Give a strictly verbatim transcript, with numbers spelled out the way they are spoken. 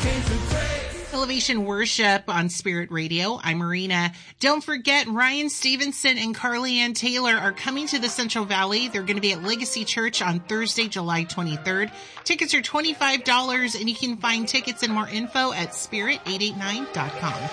Elevation Worship on Spirit Radio. I'm Marina. Don't forget, Ryan Stevenson and Carly Ann Taylor are coming to the Central Valley. They're going to be at Legacy Church on Thursday, July twenty-third. Tickets are twenty-five dollars, and you can find tickets and more info at spirit eight eight nine dot com.